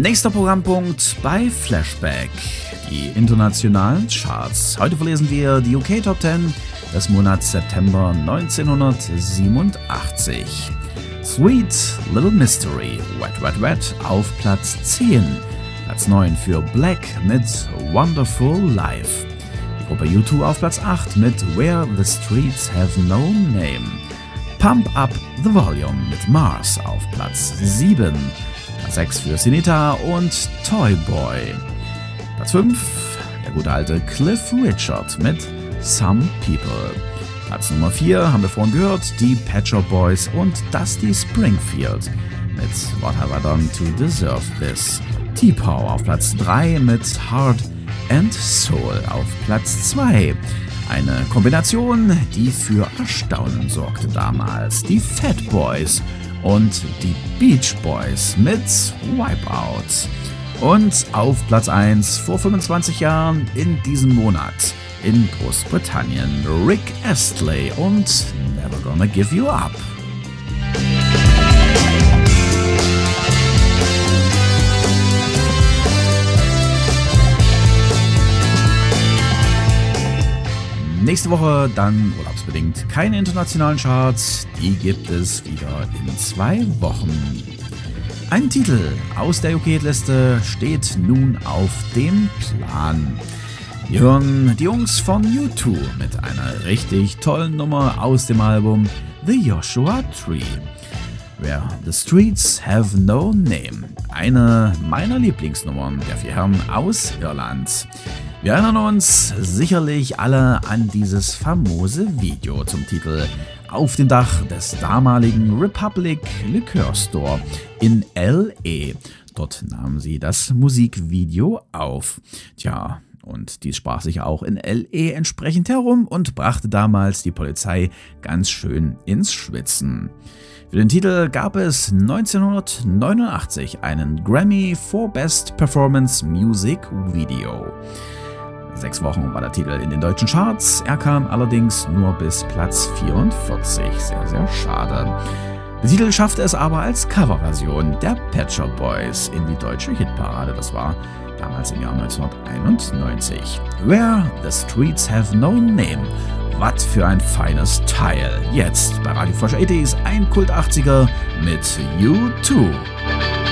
Nächster Programmpunkt bei Flashback, die internationalen Charts. Heute verlesen wir die UK Top 10 des Monats September 1987. Sweet Little Mystery, Wet Wet Wet auf Platz 10. Platz 9 für Black mit Wonderful Life. Die Gruppe U2 auf Platz 8 mit Where the Streets Have No Name. Pump Up the Volume mit Mars auf Platz 7. Platz 6 für Sinita und Toy Boy. Platz 5, der gute alte Cliff Richard mit Some People. Platz Nummer 4 haben wir vorhin gehört, die Pet Shop Boys und Dusty Springfield mit What Have I Done to Deserve This. T-Power auf Platz 3 mit Heart and Soul auf Platz 2. Eine Kombination, die für Erstaunen sorgte damals. Die Fat Boys und die Beach Boys mit Wipeout. Und auf Platz 1 vor 25 Jahren in diesem Monat in Großbritannien Rick Astley und Never Gonna Give You Up. Nächste Woche dann urlaubsbedingt keine internationalen Charts, die gibt es wieder in 2 Wochen. Ein Titel aus der UK-Liste steht nun auf dem Plan. Wir hören die Jungs von U2 mit einer richtig tollen Nummer aus dem Album The Joshua Tree. Where the Streets Have No Name. Eine meiner Lieblingsnummern der 4 Herren aus Irland. Wir erinnern uns sicherlich alle an dieses famose Video zum Titel Auf dem Dach des damaligen Republic Liquor Store in L.A. Dort nahmen sie das Musikvideo auf. Tja, und dies sprach sich auch in L.A. entsprechend herum und brachte damals die Polizei ganz schön ins Schwitzen. Für den Titel gab es 1989 einen Grammy for Best Performance Music Video. 6 Wochen war der Titel in den deutschen Charts, er kam allerdings nur bis Platz 44, sehr, sehr schade. Der Titel schaffte es aber als Coverversion der Pet Shop Boys in die deutsche Hitparade, das war damals im Jahr 1991. Where the Streets Have No Name, was für ein feines Teil. Jetzt bei Radio Flash 80s ein Kult 80er mit U2.